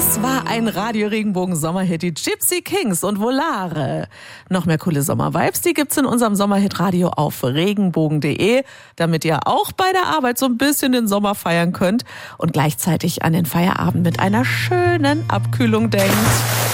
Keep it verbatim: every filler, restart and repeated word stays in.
Das war ein Radio-Regenbogen-Sommerhit, die Gypsy Kings und Volare. Noch mehr coole Sommer-Vibes, die gibt's in unserem Sommerhit-Radio auf regenbogen punkt de, damit ihr auch bei der Arbeit so ein bisschen den Sommer feiern könnt und gleichzeitig an den Feierabend mit einer schönen Abkühlung denkt.